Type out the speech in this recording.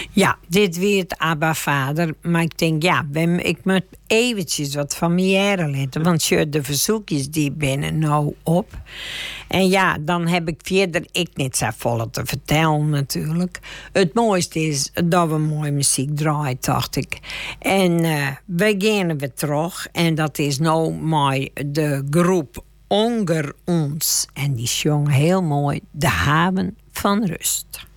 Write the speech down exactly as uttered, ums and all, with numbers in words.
Ja, dit weer het Abba Vader. Maar ik denk, ja, ik moet eventjes wat van me jaren laten. Want je, de verzoekjes die binnen nou op. En ja, dan heb ik verder ik niet zo volle te vertellen natuurlijk. Het mooiste is dat we mooie muziek draaien, dacht ik. En uh, we gaan weer terug. En dat is nou maar de groep Onger Ons. En die zong heel mooi De Haven van Rust.